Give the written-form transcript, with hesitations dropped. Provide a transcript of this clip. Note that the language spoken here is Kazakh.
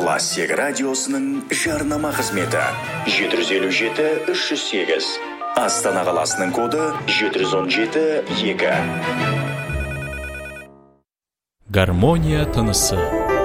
Лассек радиосының жарнама қызметі 757-308. Астана қаласының коды 717-2. Гармония тынысы.